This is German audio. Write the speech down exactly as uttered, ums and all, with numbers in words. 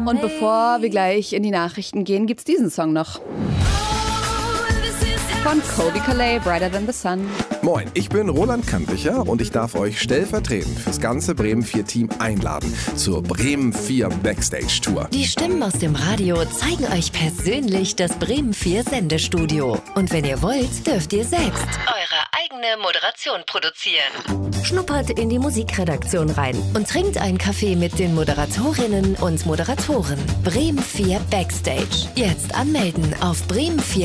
Und bevor wir gleich in die Nachrichten gehen, gibt's diesen Song noch. Von Colbie Caillat, Brighter Than the Sun. Moin, ich bin Roland Kanticher und ich darf euch stellvertretend fürs ganze Bremen vier Team einladen zur Bremen vier Backstage Tour. Die Stimmen aus dem Radio zeigen euch persönlich das Bremen vier Sendestudio. Und wenn ihr wollt, dürft ihr selbst eure eigene Moderation produzieren. Schnuppert in die Musikredaktion rein und trinkt einen Kaffee mit den Moderatorinnen und Moderatoren. Bremen vier Backstage. Jetzt anmelden auf bremen vier